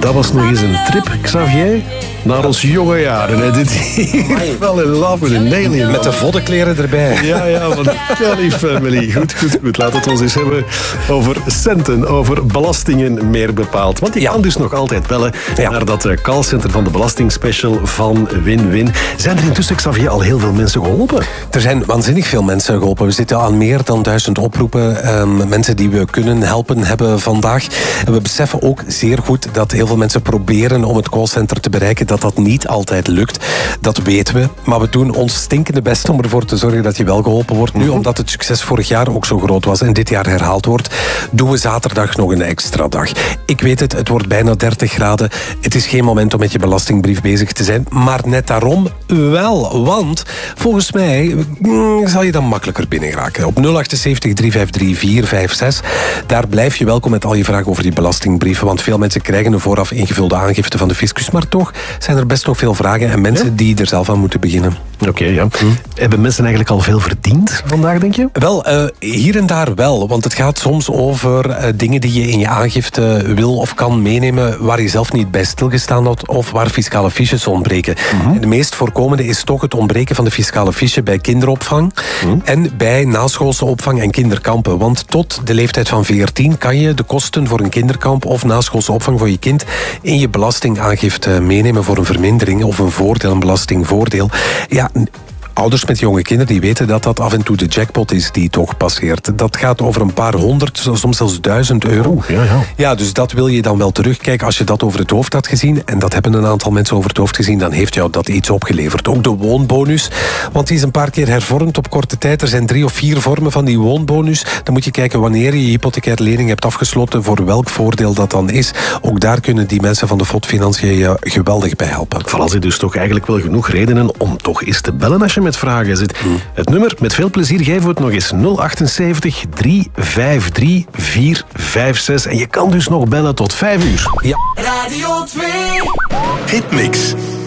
Dat was nog eens een trip, Xavier, naar ons jonge jaren. Hè. Dit hier fell in love with an alien. Met de voddenkleren erbij. Ja, van de Kelly Family. Goed. Laten we het ons eens hebben over centen, over belastingen meer bepaald. Want je kan dus nog altijd bellen naar dat callcenter van de belastingspecial van Win-Win. Zijn er intussen, Xavier, al heel veel mensen geholpen? Er zijn waanzinnig veel mensen geholpen. We zitten aan meer dan 1000 oproepen. Mensen die we kunnen helpen hebben vandaag. En we beseffen ook zeer goed dat heel veel mensen proberen om het callcenter te bereiken, dat niet altijd lukt. Dat weten we. Maar we doen ons stinkende best om ervoor te zorgen dat je wel geholpen wordt. Nu, omdat het succes vorig jaar ook zo groot was en dit jaar herhaald wordt, doen we zaterdag nog een extra dag. Ik weet het wordt bijna 30 graden. Het is geen moment om met je belastingbrief bezig te zijn. Maar net daarom wel. Want volgens mij zal je dan makkelijker binnenraken. Op 078 353 456. Daar blijf je welkom met al je vragen over die belastingbrieven. Want veel mensen krijgen een vooraf ingevulde aangifte van de fiscus. Maar toch zijn er best nog veel vragen en mensen die er zelf aan moeten beginnen. Oké, ja. Hebben mensen eigenlijk al veel verdiend vandaag, denk je? Wel, hier en daar wel. Want het gaat soms over dingen die je in je aangifte wil of kan meenemen waar je zelf niet bij stilgestaan had of waar fiscale fiches ontbreken. En de meest voorkomende is toch het ontbreken van de fiscale fiche bij kinderopvang en bij naschoolse opvang en kinderkampen. Want tot de leeftijd van 14 kan je de kosten voor een kinderkamp of naschoolse opvang voor je kind in je belastingaangifte meenemen voor een vermindering of een voordeel, een belastingvoordeel. Ja, ouders met jonge kinderen die weten dat dat af en toe de jackpot is die toch passeert. Dat gaat over een paar honderd, soms zelfs 1000 euro. Ja, dus dat wil je dan wel terugkijken. Als je dat over het hoofd had gezien, en dat hebben een aantal mensen over het hoofd gezien, dan heeft jou dat iets opgeleverd. Ook de woonbonus, want die is een paar keer hervormd op korte tijd. Er zijn 3 of 4 vormen van die woonbonus. Dan moet je kijken wanneer je hypothecaire lening hebt afgesloten, voor welk voordeel dat dan is. Ook daar kunnen die mensen van de FOD Financiën je geweldig bij helpen. Voilà, zit dus toch eigenlijk wel genoeg redenen om toch eens te bellen als je met vragen zit. Het nummer, met veel plezier geven we het nog eens. 078 353 456. En je kan dus nog bellen tot 5 uur. Ja. Radio 2 Hitmix.